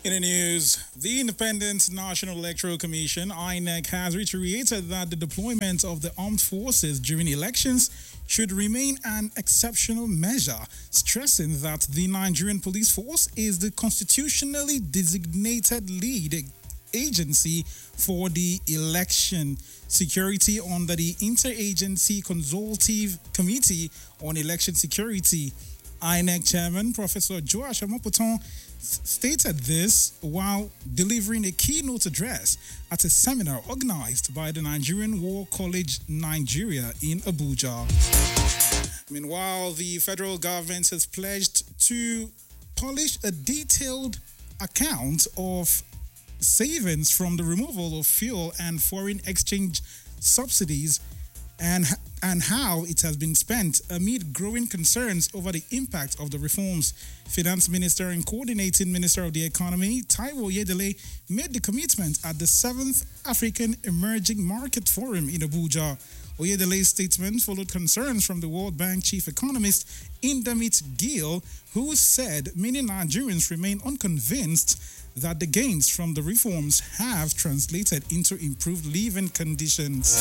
In the news, the Independent National Electoral Commission, INEC, has reiterated that the deployment of the armed forces during elections should remain an exceptional measure, stressing that the Nigerian police force is the constitutionally designated lead agency for the election security under the Interagency Consultative Committee on Election Security. INEC Chairman Professor Joash Amoputon stated this while delivering a keynote address at a seminar organized by the Nigerian War College Nigeria in Abuja. Meanwhile, the federal government has pledged to publish a detailed account of savings from the removal of fuel and foreign exchange subsidies and how it has been spent amid growing concerns over the impact of the reforms. Finance Minister and Coordinating Minister of the Economy, Taiwo Oyedele, made the commitment at the 7th African Emerging Market Forum in Abuja. Oyedele's statement followed concerns from the World Bank chief economist, Indamit Gill, who said many Nigerians remain unconvinced that the gains from the reforms have translated into improved living conditions.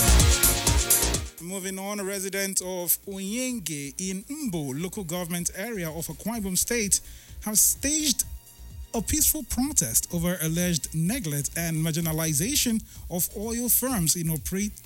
Moving on, a resident of Oyenge in Mbo local government area of Akwa Ibom State have staged a peaceful protest over alleged neglect and marginalization of oil firms in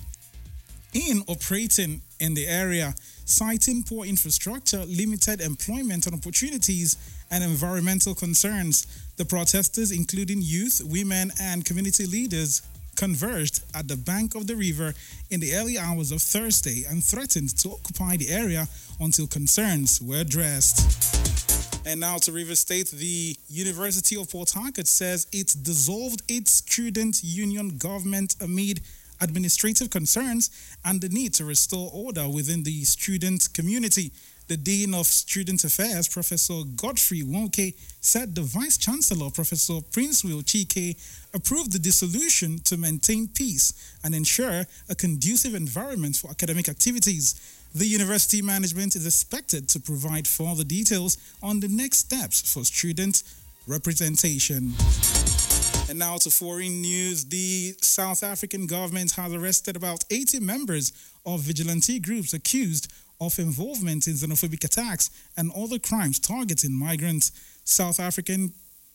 operating in the area, citing poor infrastructure, limited employment opportunities, and environmental concerns. The protesters, including youth, women, and community leaders, converged at the bank of the river in the early hours of Thursday and threatened to occupy the area until concerns were addressed. And now to Rivers State, the University of Port Harcourt says it dissolved its student union government amid administrative concerns and the need to restore order within the student community. The Dean of Student Affairs, Professor Godfrey Wonke, said the Vice Chancellor, Professor Prince Will Chike, approved the dissolution to maintain peace and ensure a conducive environment for academic activities. The university management is expected to provide further details on the next steps for student representation. And now to foreign news. The South African government has arrested about 80 members of vigilante groups accused of involvement in xenophobic attacks and other crimes targeting migrants. South African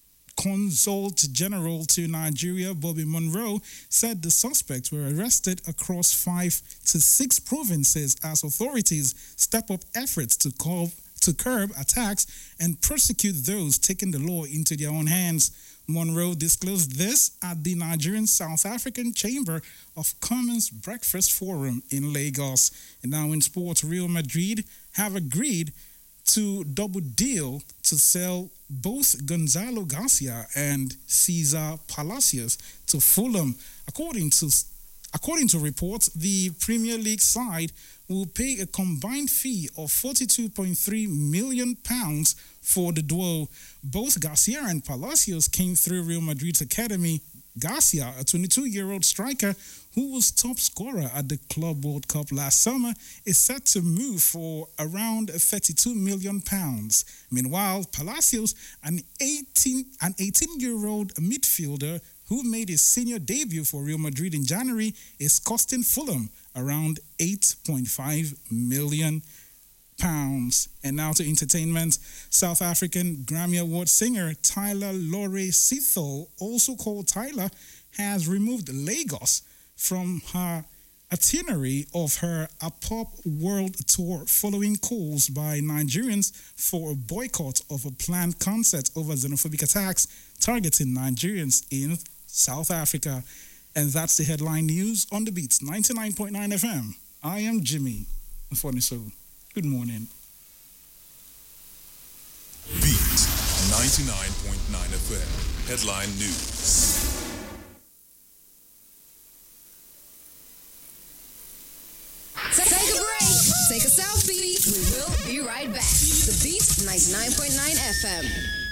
Consul General to Nigeria, Bobby Monroe, said the suspects were arrested across 5 to 6 provinces as authorities step up efforts to curb attacks and prosecute those taking the law into their own hands. Monroe disclosed this at the Nigerian South African Chamber of Commerce Breakfast Forum in Lagos. And now in sports, Real Madrid have agreed to double deal to sell both Gonzalo Garcia and Cesar Palacios to Fulham. According to reports, the Premier League side will pay a combined fee of £42.3 million for the duo. Both Garcia and Palacios came through Real Madrid's academy. Garcia, a 22-year-old striker who was top scorer at the Club World Cup last summer, is set to move for around £32 million. Meanwhile, Palacios, an 18-year-old midfielder who made his senior debut for Real Madrid in January, is costing Fulham around £8.5 million. And now to entertainment. South African Grammy Award singer Tyler Lore Sithole, also called Tyler, has removed Lagos from her itinerary of her A Pop World Tour following calls by Nigerians for a boycott of a planned concert over xenophobic attacks targeting Nigerians in South Africa. And that's the headline news on the Beats 99.9 FM. I am Jimmy Mfoniso. Good morning. Beat 99.9 FM. Headline News. Take a break. Take a selfie. We will be right back. The Beat 99.9 FM.